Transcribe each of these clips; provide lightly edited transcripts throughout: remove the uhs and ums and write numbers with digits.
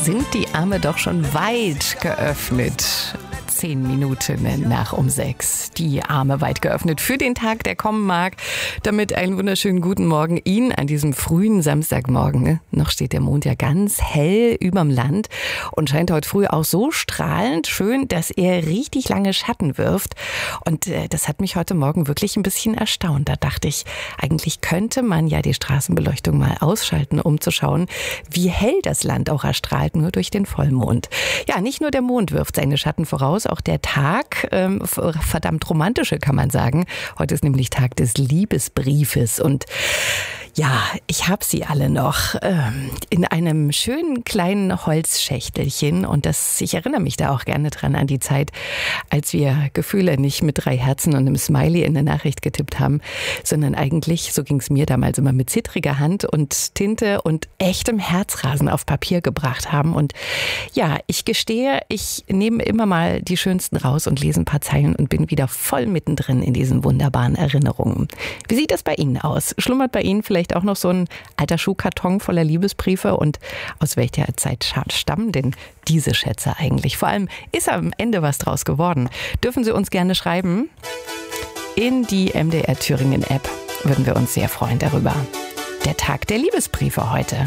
sind die Arme doch schon weit geöffnet. 10 Minuten nach um 6. Die Arme weit geöffnet für den Tag, der kommen mag. Damit einen wunderschönen guten Morgen Ihnen an diesem frühen Samstagmorgen. Noch steht der Mond ja ganz hell überm Land und scheint heute früh auch so strahlend schön, dass er richtig lange Schatten wirft. Und das hat mich heute Morgen wirklich ein bisschen erstaunt. Da dachte ich, eigentlich könnte man ja die Straßenbeleuchtung mal ausschalten, um zu schauen, wie hell das Land auch erstrahlt, nur durch den Vollmond. Ja, nicht nur der Mond wirft seine Schatten voraus, auch der Tag, verdammt romantische kann man sagen. Heute ist nämlich Tag des Liebesbriefes und ja, ich habe sie alle noch in einem schönen kleinen Holzschächtelchen und ich erinnere mich da auch gerne dran an die Zeit, als wir Gefühle nicht mit 3 Herzen und einem Smiley in eine Nachricht getippt haben, sondern eigentlich, so ging es mir damals immer, mit zittriger Hand und Tinte und echtem Herzrasen auf Papier gebracht haben. Und ja, ich gestehe, ich nehme immer mal die schönsten raus und lese ein paar Zeilen und bin wieder voll mittendrin in diesen wunderbaren Erinnerungen. Wie sieht das bei Ihnen aus? Schlummert bei Ihnen vielleicht auch noch so ein alter Schuhkarton voller Liebesbriefe und aus welcher Zeit stammen denn diese Schätze eigentlich? Vor allem, ist am Ende was draus geworden? Dürfen Sie uns gerne schreiben in die MDR Thüringen App. Würden wir uns sehr freuen darüber. Der Tag der Liebesbriefe heute.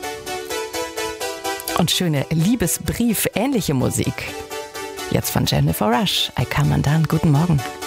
Und schöne Liebesbrief-ähnliche Musik. Jetzt von Jennifer Rush. I Come Undone. Guten Morgen.